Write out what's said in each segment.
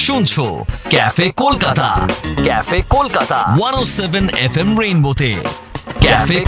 শুনছো cafe Kolkata 107 FM রেইনবোতে cafe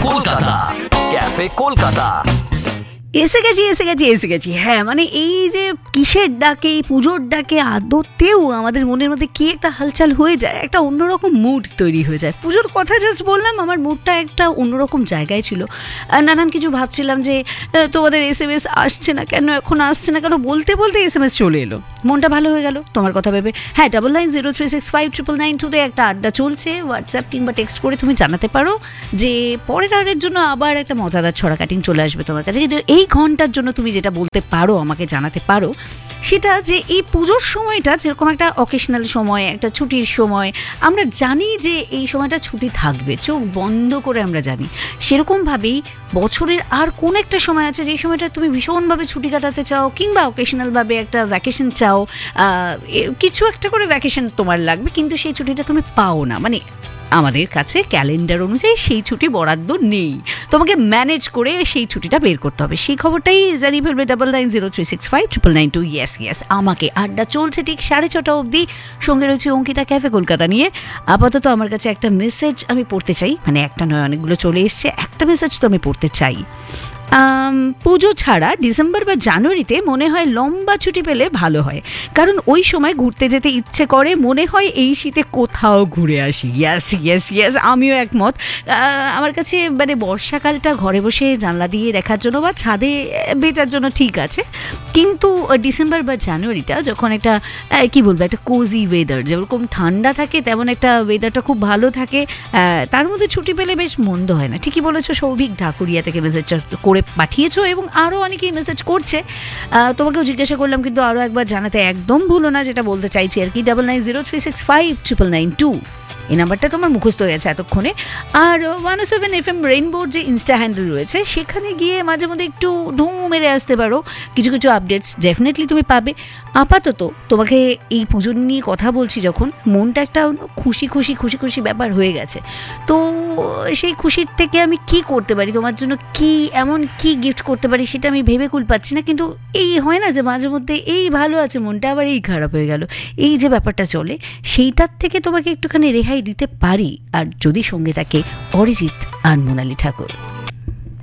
Kolkata এসে গেছি। হ্যাঁ, মানে এই যে কিসের ডাকে, এই পুজোর ডাকে আদতেও আমাদের মনের মধ্যে কি একটা হালচাল হয়ে যায়, একটা অন্যরকম মুড তৈরি হয়ে যায়। পুজোর কথা জাস্ট বললাম, আমার মুডটা একটা অন্যরকম জায়গায় ছিল। নানান কিছু ভাবছিলাম যে তোমাদের SMS আসছে না কেন, বলতে SMS চলে এলো, মনটা ভালো হয়ে গেল তোমার কথা ভেবে। হ্যাঁ, 9903659992 একটা আড্ডা চলছে। হোয়াটসঅ্যাপ কিংবা টেক্সট করে তুমি জানাতে পারো যে পরের আড্ডার জন্য আবার একটা মজাদার ছড়া কাটিং চলে আসবে তোমার কাছে। কিন্তু এই ঘন্টার জন্য তুমি যেটা বলতে পারো, আমাকে জানাতে পারো, সেটা যে এই পুজোর সময়টা যেরকম একটা অকেশনাল সময়, একটা ছুটির সময়, আমরা জানি যে এই সময়টা ছুটি থাকবে, চোখ বন্ধ করে আমরা জানি। সেরকমভাবেই বছরের আর কোন একটা সময় আছে যে সময়টা তুমি ভীষণভাবে ছুটি কাটাতে চাও, কিংবা অকেশনালভাবে একটা ভ্যাকেশন চাও, কিছু একটা করে ভ্যাকেশন তোমার লাগবে, কিন্তু সেই ছুটিটা তুমি পাও না। মানে আমাদের কাছে ক্যালেন্ডার অনুযায়ী সেই ছুটি বরাদ্দ নেই, তোমাকে ম্যানেজ করে সেই ছুটিটা বের করতে হবে। সেই খবরটাই জানিয়ে ফেলবে 9903659992। ইয়েস, আমাকে আড্ডা চলছে ঠিক 6:30 অবধি। সঙ্গে রয়েছে অঙ্কিতা ক্যাফে কলকাতা নিয়ে। আপাতত আমার কাছে একটা মেসেজ আমি পড়তে চাই, মানে একটা নয়, অনেকগুলো চলে এসছে, একটা মেসেজ তো আমি পড়তে চাই। পুজো ছাড়া ডিসেম্বর বা জানুয়ারিতে মনে হয় লম্বা ছুটি পেলে ভালো হয়, কারণ ওই সময় ঘুরতে যেতে ইচ্ছে করে, মনে হয় এই শীতে কোথাও ঘুরে আসি। ইয়েস, আমিও একমত। আমার কাছে মানে বর্ষাকালটা ঘরে বসে জানলা দিয়ে দেখার জন্য বা ছাদে বেচার জন্য ঠিক আছে, কিন্তু ডিসেম্বর বা জানুয়ারিটা যখন একটা কি বলবো, একটা কোজি ওয়েদার, যেরকম ঠান্ডা থাকে তেমন একটা ওয়েদারটা খুব ভালো থাকে, তার মধ্যে ছুটি পেলে বেশ মন্দ হয় না। ঠিকই বলেছো, সৌভিক ঢাকুরিয়া থেকে মেসেজটা করে পাঠিয়েছো এবং আরও অনেকেই মেসেজ করছে। তোমাকেও জিজ্ঞাসা করলাম, কিন্তু আরও একবার জানাতে একদম ভুলো না, যেটা বলতে চাইছি আর কি, 9903659992। এই নাম্বারটা তোমার মুখস্থ হয়ে গেছে এতক্ষণে। আর 107 FM রেইনবোর যে ইনস্টা হ্যান্ডেল রয়েছে, সেখানে গিয়ে মাঝে মধ্যে একটু ঢুঁ মেরে আসতে পারো, কিছু আপডেটস ডেফিনেটলি তুমি পাবে। আপাতত তোমাকে এই পুজো নিয়ে কথা বলছি যখন, মনটা একটা খুশি ব্যাপার হয়ে গেছে। তো সেই খুশির থেকে আমি কি করতে পারি তোমার জন্য, এমন কি গিফট করতে পারি, সেটা আমি ভেবে কুল পাচ্ছি না। কিন্তু এই হয় না যে মাঝে মধ্যে এই ভালো আছে মনটা, আবার এই খারাপ হয়ে গেল, এই যে ব্যাপারটা চলে, সেইটার থেকে তোমাকে একটুখানি রেহাই দিতে পারি। আর যদি সঙ্গে থাকে অরিজিৎ আর মোনালি ঠাকুর।